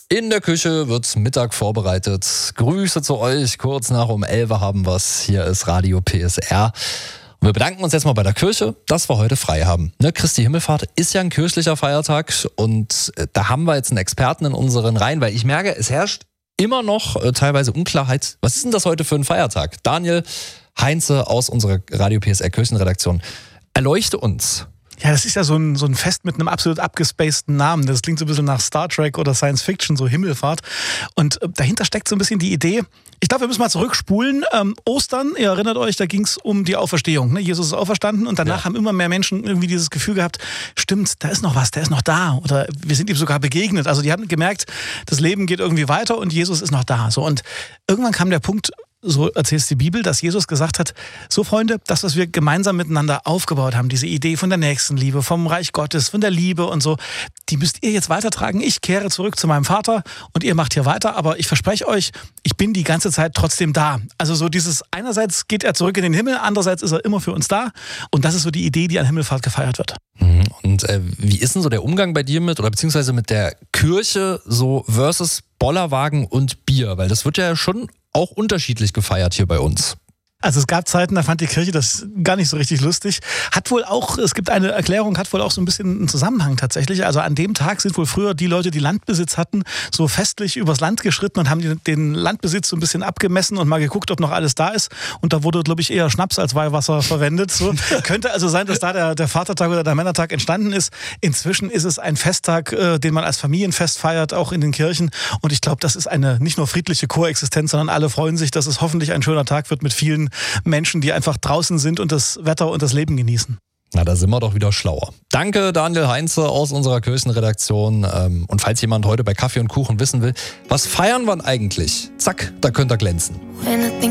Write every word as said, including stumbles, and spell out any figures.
In der Küche wird Mittag vorbereitet. Grüße zu euch. Kurz nach um elf haben wir's. Hier ist Radio P S R. Und wir bedanken uns jetzt mal bei der Kirche, dass wir heute frei haben. Ne, Christi Himmelfahrt ist ja ein kirchlicher Feiertag und da haben wir jetzt einen Experten in unseren Reihen, weil ich merke, es herrscht immer noch äh, teilweise Unklarheit. Was ist denn das heute für ein Feiertag? Daniel Heinze aus unserer Radio P S R Kirchenredaktion. Erleuchte uns. Ja, das ist ja so ein, so ein Fest mit einem absolut abgespaceden Namen. Das klingt so ein bisschen nach Star Trek oder Science Fiction, so Himmelfahrt. Und äh, dahinter steckt so ein bisschen die Idee, ich glaube, wir müssen mal zurückspulen. Ähm, Ostern, ihr erinnert euch, da ging es um die Auferstehung. Ne? Jesus ist auferstanden und danach ja. haben immer mehr Menschen irgendwie dieses Gefühl gehabt, stimmt, da ist noch was, der ist noch da. Oder wir sind ihm sogar begegnet. Also die haben gemerkt, das Leben geht irgendwie weiter und Jesus ist noch da. So, und irgendwann kam der Punkt, so erzählt die Bibel, dass Jesus gesagt hat, so Freunde, das, was wir gemeinsam miteinander aufgebaut haben, diese Idee von der Nächstenliebe, vom Reich Gottes, von der Liebe und so, die müsst ihr jetzt weitertragen. Ich kehre zurück zu meinem Vater und ihr macht hier weiter, aber ich verspreche euch, ich bin die ganze Zeit trotzdem da. Also so dieses, einerseits geht er zurück in den Himmel, andererseits ist er immer für uns da und das ist so die Idee, die an Himmelfahrt gefeiert wird. Und äh, wie ist denn so der Umgang bei dir mit, oder beziehungsweise mit der Kirche so versus Bollerwagen und Bier? Weil das wird ja schon auch unterschiedlich gefeiert hier bei uns. Also es gab Zeiten, da fand die Kirche das gar nicht so richtig lustig. Hat wohl auch, es gibt eine Erklärung, hat wohl auch so ein bisschen einen Zusammenhang tatsächlich. Also an dem Tag sind wohl früher die Leute, die Landbesitz hatten, so festlich übers Land geschritten und haben den Landbesitz so ein bisschen abgemessen und mal geguckt, ob noch alles da ist. Und da wurde, glaube ich, eher Schnaps als Weihwasser verwendet. So. Könnte also sein, dass da der, der Vatertag oder der Männertag entstanden ist. Inzwischen ist es ein Festtag, äh, den man als Familienfest feiert, auch in den Kirchen. Und ich glaube, das ist eine nicht nur friedliche Koexistenz, sondern alle freuen sich, dass es hoffentlich ein schöner Tag wird mit vielen Menschen, die einfach draußen sind und das Wetter und das Leben genießen. Na, da sind wir doch wieder schlauer. Danke, Daniel Heinze aus unserer Kirchenredaktion. Und falls jemand heute bei Kaffee und Kuchen wissen will, was feiern wir eigentlich? Zack, da könnt ihr glänzen.